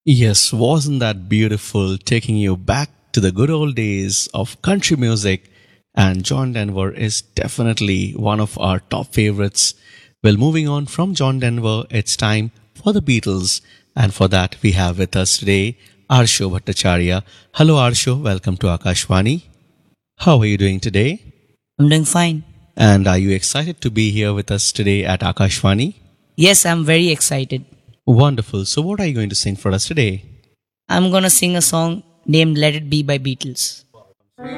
Yes, wasn't that beautiful taking you back to the good old days of country music? And John Denver is definitely one of our top favorites. Well, moving on from John Denver, it's time for the Beatles. And for that, we have with us today Arsho Bhattacharya. Hello, Arsho. Welcome to Akashvani. How are you doing today? I'm doing fine. And are you excited to be here with us today at Akashvani? Yes, I'm very excited. Wonderful. So, what are you going to sing for us today? I'm gonna sing a song named Let It Be by Beatles.